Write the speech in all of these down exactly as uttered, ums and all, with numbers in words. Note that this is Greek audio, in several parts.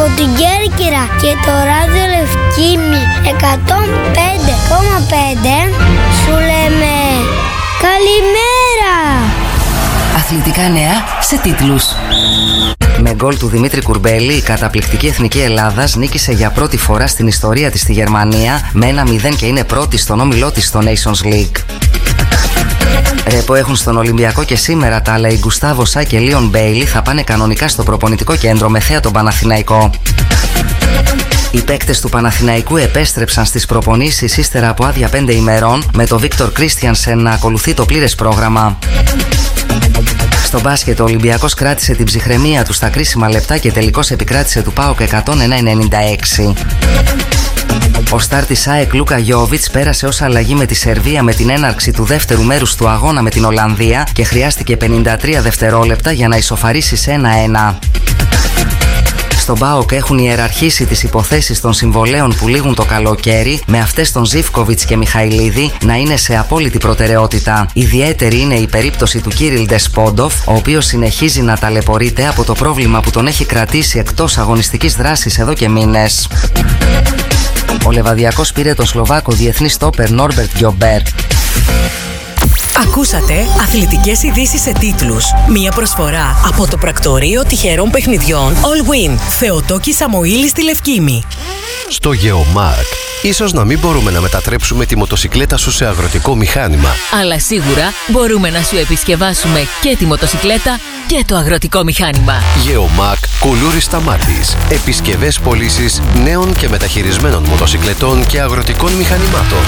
την Κέρκυρα και το ράδιο Λευκήμι εκατόν πέντε κόμμα πέντε σου λέμε καλημέρα. Αθλητικά νέα σε τίτλους. Με γκολ του Δημήτρη Κουρμπέλη, η καταπληκτική εθνική Ελλάδας νίκησε για πρώτη φορά στην ιστορία της στη Γερμανία με ένα μηδέν και είναι πρώτη στον όμιλό της στο Nations League. Ρεπό έχουν στον Ολυμπιακό και σήμερα τα Αλέι Γκουστάβο Σα και Λίον Μπέιλι θα πάνε κανονικά στο προπονητικό κέντρο με θέα τον Παναθηναϊκό. Οι παίκτες του Παναθηναϊκού επέστρεψαν στις προπονήσεις ύστερα από άδεια πέντε ημερών, με το Βίκτορ Κρίστιανσεν να ακολουθεί το πλήρες πρόγραμμα. Στο μπάσκετ, ο Ολυμπιακός κράτησε την ψυχραιμία του στα κρίσιμα λεπτά και τελικώς επικράτησε του ΠΑΟΚ εκατόν ένα ενενήντα έξι. Ο στάρ της ΑΕΚ Λούκα Γιόβιτς πέρασε ως αλλαγή με τη Σερβία με την έναρξη του δεύτερου μέρους του αγώνα με την Ολλανδία και χρειάστηκε πενήντα τρία δευτερόλεπτα για να ισοφαρίσει σε ένα ένα. Στον ΠΑΟΚ έχουν ιεραρχήσει τις υποθέσεις των συμβολέων που λήγουν το καλοκαίρι, με αυτές των Ζίβκοβιτς και Μιχαηλίδη να είναι σε απόλυτη προτεραιότητα. Ιδιαίτερη είναι η περίπτωση του Κύριλ Ντεσπόντοφ, ο οποίος συνεχίζει να ταλαιπωρείται από το πρόβλημα που τον έχει κρατήσει εκτός αγωνιστικής δράσης εδώ και μήνες. Ο Λεβαδιακός πήρε τον Σλοβάκο διεθνή στόπερ Νόρμπερτ Γκιομπέρ. Ακούσατε αθλητικές ειδήσεις σε τίτλους. Μία προσφορά από το πρακτορείο τυχερών παιχνιδιών All Win. Θεοτόκη Σαμοήλη στη Λευκήμη. Στο Γεωμάκ, ίσως να μην μπορούμε να μετατρέψουμε τη μοτοσικλέτα σου σε αγροτικό μηχάνημα. Αλλά σίγουρα μπορούμε να σου επισκευάσουμε και τη μοτοσικλέτα και το αγροτικό μηχάνημα. Γεωμάκ Κουλούρης Σταμάτης. Επισκευές πωλήσεις νέων και μεταχειρισμένων μοτοσικλετών και αγροτικών μηχανημάτων.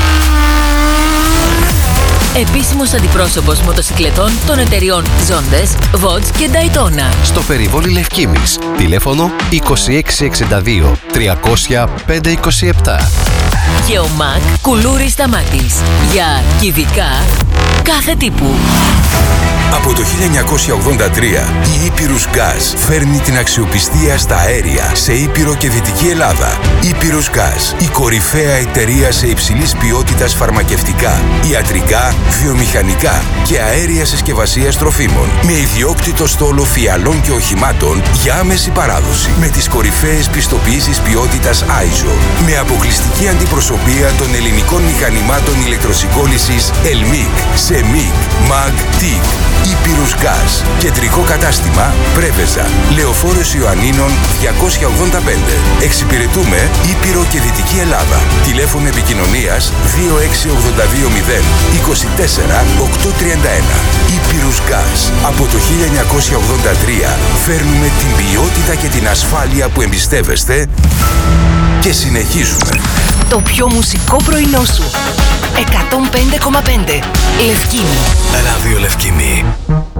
Επίσημος αντιπρόσωπος μοτοσικλετών των εταιριών Ζόντες, Βότς και Νταϊτόνα. Στο περιβόλι Λευκήμης. Τηλέφωνο είκοσι έξι εξήντα δύο τριακόσια πέντε είκοσι επτά. Γεωμάκ Κουλούρης Σταμάτης. Για κυβικά κάθε τύπου. Από το χίλια εννιακόσια ογδόντα τρία η Ήπειρος Γκάζ φέρνει την αξιοπιστία στα αέρια σε Ήπειρο και Δυτική Ελλάδα. Ήπειρος Γκάζ, η κορυφαία εταιρεία σε υψηλής ποιότητας φαρμακευτικά, ιατρικά, βιομηχανικά και αέρια συσκευασίας τροφίμων. Με ιδιόκτητο στόλο φιαλών και οχημάτων για άμεση παράδοση. Με τις κορυφαίες πιστοποιήσεις ποιότητας άιζο. Με αποκλειστική αντιπροσωπεία των ελληνικών μηχανημάτων ηλεκτροσυγκόλλησης Ελμίκ, Σεμίκ, Μαγ, Τικ. Ήπειρος Γκάζ. Κεντρικό κατάστημα Πρέβεζα. Λεωφόρος Ιωαννίνων διακόσια ογδόντα πέντε. Εξυπηρετούμε Ήπειρο και Δυτική Ελλάδα. Τηλέφωνο επικοινωνίας δύο έξι ογδόντα δύο μηδέν είκοσι τέσσερα οκτακόσια τριάντα ένα. Ήπειρος Γκάζ. Από το χίλια εννιακόσια ογδόντα τρία φέρνουμε την ποιότητα και την ασφάλεια που εμπιστεύεστε και συνεχίζουμε. Το πιο μουσικό πρωινό σου. εκατόν πέντε κόμμα πέντε Λευκήμη. Ράδιο Λευκήμη.